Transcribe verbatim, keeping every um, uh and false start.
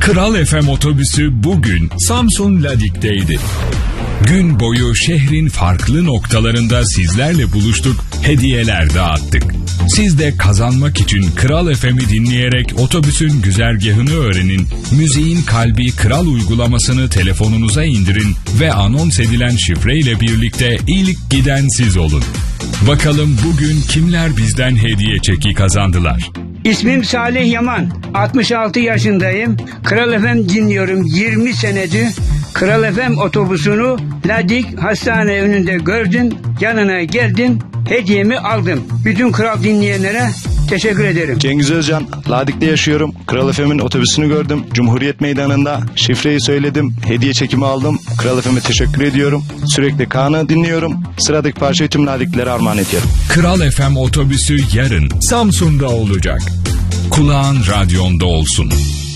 Kral F M otobüsü bugün Samsun Ladik'teydi. Gün boyu şehrin farklı noktalarında sizlerle buluştuk, hediyeler dağıttık. Siz de kazanmak için Kral F M'i dinleyerek otobüsün güzergahını öğrenin, müziğin kalbi Kral uygulamasını telefonunuza indirin ve anons edilen şifreyle birlikte ilk giden siz olun. Bakalım bugün kimler bizden hediye çeki kazandılar? İsmim Salih Yaman, altmış altı yaşındayım. Kral F M dinliyorum yirmi senedir. Kral F M otobüsünü Ladik hastane önünde gördüm, yanına geldim, hediyemi aldım. Bütün Kral dinleyenlere teşekkür ederim. Cengiz Özcan, Ladik'te yaşıyorum. Kral F M'in otobüsünü gördüm. Cumhuriyet Meydanı'nda şifreyi söyledim. Hediye çekimi aldım. Kral F M'e teşekkür ediyorum. Sürekli Kaan'ı dinliyorum. Sıradaki parçayı tüm Ladiklilere armağan ediyorum. Kral F M otobüsü yarın Samsun'da olacak. Kulağın radyonda olsun.